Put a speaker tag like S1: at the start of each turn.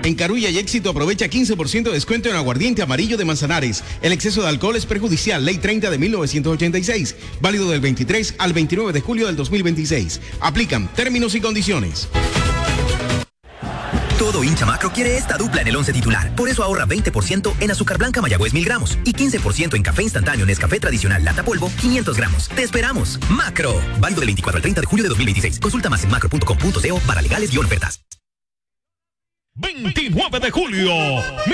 S1: En Carulla y Éxito aprovecha 15% de descuento en aguardiente amarillo de Manzanares. El exceso de alcohol es perjudicial. Ley 30 de 1986. Válido del 23 al 29 de julio del 2026. Aplican términos y condiciones.
S2: Todo hincha macro quiere esta dupla en el 11 titular. Por eso ahorra 20% en azúcar blanca Mayagüez 1000 gramos y 15% en café instantáneo Nescafé tradicional lata polvo 500 gramos. ¡Te esperamos! Macro. Válido del 24 al 30 de julio de 2026. Consulta más en macro.com.co para legales y ofertas.
S3: 29 de julio.